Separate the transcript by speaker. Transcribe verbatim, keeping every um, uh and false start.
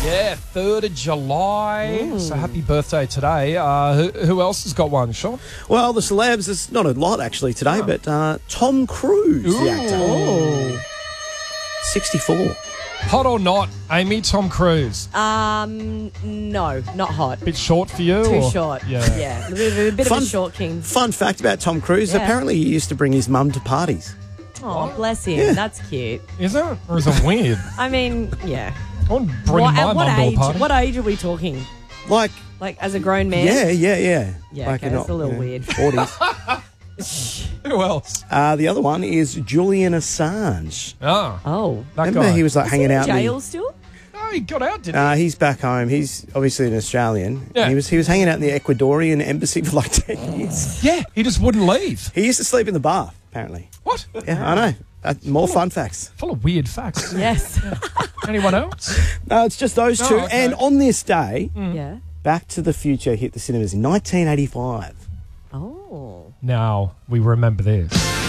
Speaker 1: Yeah, third of July. Mm. So happy birthday today. Uh, who, who else has got one, Sean?
Speaker 2: Well, the celebs, there's not a lot actually today, oh. but uh, Tom Cruise,
Speaker 1: Ooh.
Speaker 2: the actor.
Speaker 3: Oh.
Speaker 2: sixty-four.
Speaker 1: Hot or not, Amy, Tom Cruise?
Speaker 3: Um, no, not hot.
Speaker 1: Bit short for you?
Speaker 3: Too
Speaker 1: or?
Speaker 3: short.
Speaker 1: Yeah.
Speaker 3: Yeah, a bit, a bit
Speaker 2: fun,
Speaker 3: of a short king.
Speaker 2: Fun fact about Tom Cruise,
Speaker 3: yeah.
Speaker 2: apparently he used to bring his mum to parties.
Speaker 3: Oh, bless him.
Speaker 2: Yeah.
Speaker 3: That's cute.
Speaker 1: Is it? Or is it weird?
Speaker 3: I mean, yeah.
Speaker 1: I wouldn't bring
Speaker 3: What,
Speaker 1: my
Speaker 3: at what
Speaker 1: mum to a
Speaker 3: age?
Speaker 1: party.
Speaker 3: What age are we talking?
Speaker 2: Like,
Speaker 3: Like as a grown man?
Speaker 2: yeah, yeah, yeah.
Speaker 3: Yeah,
Speaker 2: like
Speaker 3: okay, that's a little
Speaker 2: you know,
Speaker 3: weird.
Speaker 2: forties.
Speaker 1: Who else?
Speaker 2: Uh, the other one is Julian Assange.
Speaker 1: Oh.
Speaker 3: Oh.
Speaker 1: That
Speaker 2: Remember
Speaker 1: guy.
Speaker 2: he was like
Speaker 3: Is
Speaker 2: hanging
Speaker 3: he in
Speaker 2: out in the-
Speaker 3: jail still?
Speaker 1: No, he got out, didn't
Speaker 2: Uh, he's back home. He's obviously an Australian.
Speaker 1: Yeah.
Speaker 2: He was he was hanging out in the Ecuadorian embassy for like ten years.
Speaker 1: he? Yeah, he just wouldn't leave.
Speaker 2: He used to sleep in the bath, apparently.
Speaker 1: What?
Speaker 2: Yeah, I know. Uh, more fun facts.
Speaker 1: Full of weird facts.
Speaker 3: Yes.
Speaker 1: Anyone else?
Speaker 2: No, it's just those
Speaker 1: Oh,
Speaker 2: two.
Speaker 1: okay.
Speaker 2: And on this day,
Speaker 3: Yeah.
Speaker 2: Back to the Future hit the cinemas in nineteen eighty-five.
Speaker 3: Oh.
Speaker 1: Now we remember this.